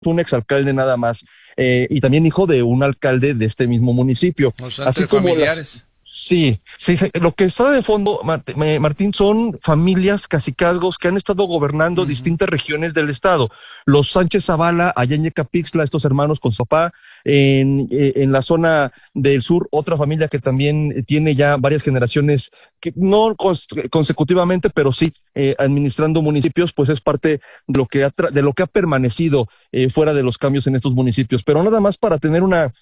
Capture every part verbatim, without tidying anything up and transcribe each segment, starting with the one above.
un exalcalde nada más, eh, y también hijo de un alcalde de este mismo municipio. O sea, entre familiares. Sí, sí, lo que está de fondo, Martín, son familias cacicazgos que han estado gobernando uh-huh. distintas regiones del estado. Los Sánchez Zavala, allá en Yecapixtla, estos hermanos con su papá. En, en la zona del sur, otra familia que también tiene ya varias generaciones, que no consecutivamente, pero sí eh, administrando municipios, pues es parte de lo que ha, tra- de lo que ha permanecido eh, fuera de los cambios en estos municipios. Pero nada más para tener una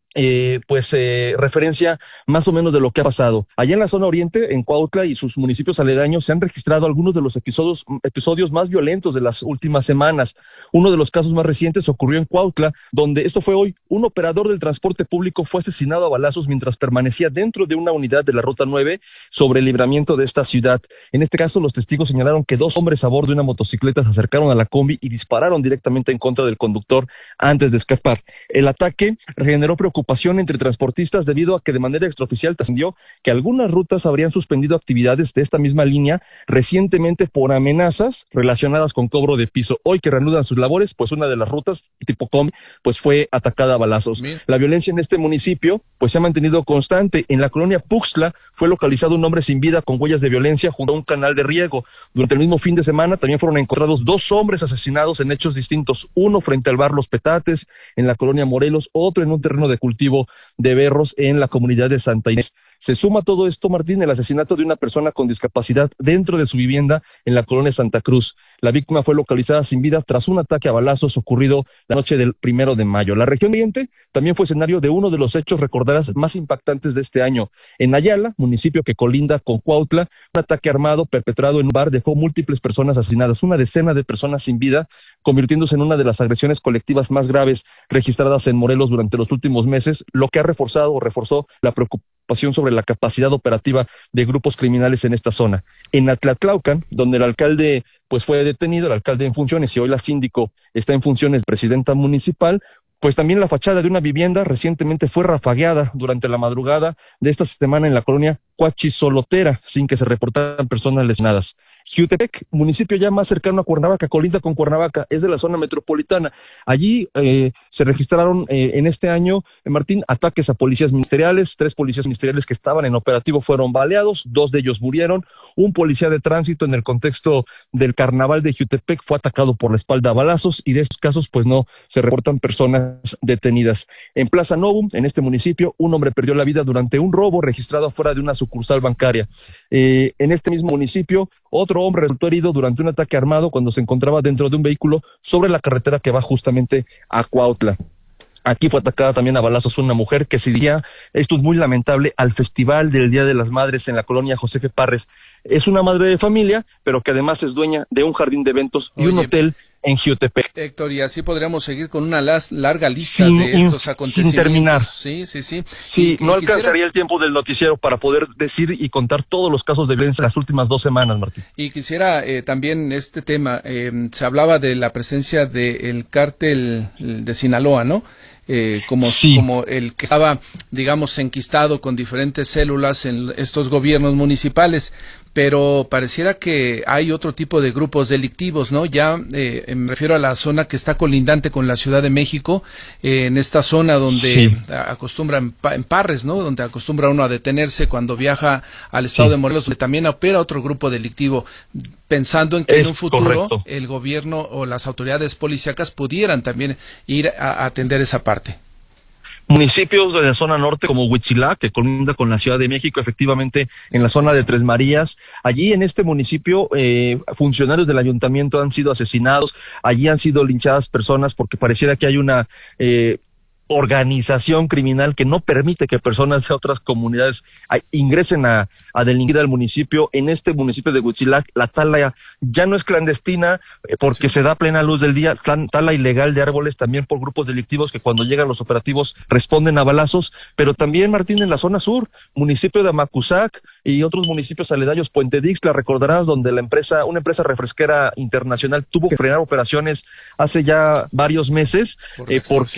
Eh, pues eh, referencia más o menos de lo que ha pasado. Allá en la zona oriente, en Cuautla y sus municipios aledaños, se han registrado algunos de los episodios, episodios más violentos de las últimas semanas. Uno de los casos más recientes ocurrió en Cuautla, donde, esto fue hoy, un operador del transporte público fue asesinado a balazos mientras permanecía dentro de una unidad de la Ruta nueve sobre el libramiento de esta ciudad. En este caso, los testigos señalaron que dos hombres a bordo de una motocicleta se acercaron a la combi y dispararon directamente en contra del conductor antes de escapar. El ataque generó preocupación entre transportistas debido a que de manera extraoficial trascendió que algunas rutas habrían suspendido actividades de esta misma línea recientemente por amenazas relacionadas con cobro de piso. Hoy que reanudan sus labores, pues una de las rutas tipo combi pues fue atacada a balazos. Bien. La violencia en este municipio pues se ha mantenido constante. En la colonia Puxtla fue localizado un hombre sin vida con huellas de violencia junto a un canal de riego. Durante el mismo fin de semana también fueron encontrados dos hombres asesinados en hechos distintos, uno frente al bar Los Petates en la colonia Morelos, otro en un terreno de cultivo de berros en la comunidad de Santa Inés. Se suma todo esto, Martín, el asesinato de una persona con discapacidad dentro de su vivienda en la colonia Santa Cruz. La víctima fue localizada sin vida tras un ataque a balazos ocurrido la noche del primero de mayo. La región oriente también fue escenario de uno de los hechos recordadas más impactantes de este año. En Ayala, municipio que colinda con Cuautla, un ataque armado perpetrado en un bar dejó múltiples personas asesinadas, una decena de personas sin vida, convirtiéndose en una de las agresiones colectivas más graves registradas en Morelos durante los últimos meses, lo que ha reforzado o reforzó la preocupación sobre la capacidad operativa de grupos criminales en esta zona. En Atlatlaucan, donde el alcalde pues fue detenido, el alcalde en funciones, y hoy la síndico está en funciones, presidenta municipal, pues también la fachada de una vivienda recientemente fue rafagueada durante la madrugada de esta semana en la colonia Cuachisolotera, sin que se reportaran personas lesionadas. Jiutepec, municipio ya más cercano a Cuernavaca, colinda con Cuernavaca, es de la zona metropolitana. Allí eh, se registraron eh, en este año, eh, Martín, ataques a policías ministeriales. Tres policías ministeriales que estaban en operativo fueron baleados, dos de ellos murieron. Un policía de tránsito en el contexto del carnaval de Jiutepec fue atacado por la espalda a balazos, y de estos casos pues no se reportan personas detenidas. En Plaza Novum, en este municipio, un hombre perdió la vida durante un robo registrado afuera de una sucursal bancaria. Eh, en este mismo municipio, otro hombre resultó herido durante un ataque armado cuando se encontraba dentro de un vehículo sobre la carretera que va justamente a Cuautla. Aquí fue atacada también a balazos una mujer que asistía, esto es muy lamentable, al Festival del Día de las Madres en la colonia Josefe Parres. Es una madre de familia, pero que además es dueña de un jardín de eventos y Oye, un hotel en Jiutepec. Héctor, y así podríamos seguir con una las, larga lista sin, de estos acontecimientos. Sin terminar. Sí, sí, sí. Sí, y, no y alcanzaría quisiera... el tiempo del noticiero para poder decir y contar todos los casos de violencia en las últimas dos semanas, Martín. Y quisiera eh, también este tema, eh, se hablaba de la presencia del cártel de Sinaloa, ¿no? Eh, como, sí. como el que estaba, digamos, enquistado con diferentes células en estos gobiernos municipales, pero pareciera que hay otro tipo de grupos delictivos, ¿no? Ya eh, me refiero a la zona que está colindante con la Ciudad de México, eh, en esta zona donde sí. acostumbran en Parres, ¿no? Donde acostumbra uno a detenerse cuando viaja al estado sí. de Morelos, donde también opera otro grupo delictivo, pensando en que es en un futuro correcto. El gobierno o las autoridades policíacas pudieran también ir a, a atender esa parte. Municipios de la zona norte como Huitzilá, que colinda con la Ciudad de México, efectivamente en la zona de Tres Marías. Allí en este municipio eh, funcionarios del ayuntamiento han sido asesinados, allí han sido linchadas personas porque pareciera que hay una eh, organización criminal que no permite que personas de otras comunidades a, ingresen a, a delinquir al municipio. En este municipio de Huitzilá, la tala ya no es clandestina eh, porque sí. se da a plena luz del día, tala ilegal de árboles también por grupos delictivos que cuando llegan los operativos responden a balazos, pero también, Martín, en la zona sur, municipio de Amacuzac y otros municipios aledaños, Puente Dixtla, recordarás, donde la empresa, una empresa refresquera internacional tuvo que frenar operaciones hace ya varios meses por eh, porque sí.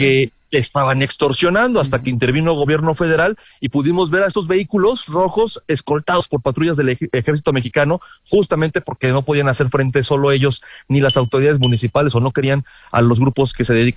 que estaban extorsionando, hasta que intervino el gobierno federal y pudimos ver a estos vehículos rojos escoltados por patrullas del ej- ejército mexicano, justamente porque no podían hacer frente solo ellos ni las autoridades municipales, o no querían a los grupos que se dedican